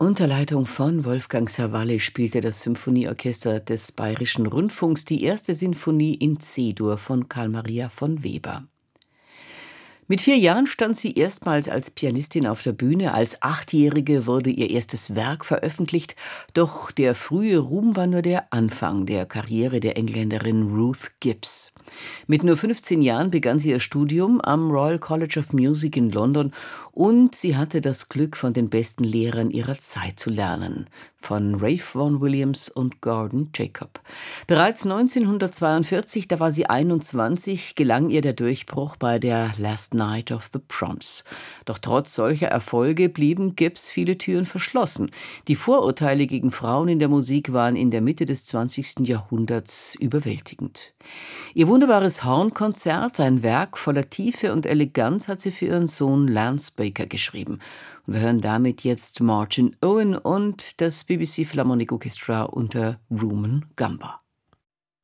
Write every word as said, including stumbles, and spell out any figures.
Unter Leitung von Wolfgang Sawallisch spielte das Symphonieorchester des Bayerischen Rundfunks die erste Sinfonie in C-Dur von Carl Maria von Weber. Mit vier Jahren stand sie erstmals als Pianistin auf der Bühne. Als Achtjährige wurde ihr erstes Werk veröffentlicht. Doch der frühe Ruhm war nur der Anfang der Karriere der Engländerin Ruth Gibbs. Mit nur fünfzehn Jahren begann sie ihr Studium am Royal College of Music in London und sie hatte das Glück, von den besten Lehrern ihrer Zeit zu lernen, von Ralph Vaughan Williams und Gordon Jacob. Bereits neunzehnhundertzweiundvierzig, da war sie einundzwanzig, gelang ihr der Durchbruch bei der Last Night of the Proms. Doch trotz solcher Erfolge blieben Gibbs viele Türen verschlossen. Die Vorurteile gegen Frauen in der Musik waren in der Mitte des zwanzigsten Jahrhunderts überwältigend. Ihr wunderbares Hornkonzert, ein Werk voller Tiefe und Eleganz, hat sie für ihren Sohn Lance Baker geschrieben. Und wir hören damit jetzt Martin Owen und das B B C Philharmonic Orchestra unter Rumen Gamba.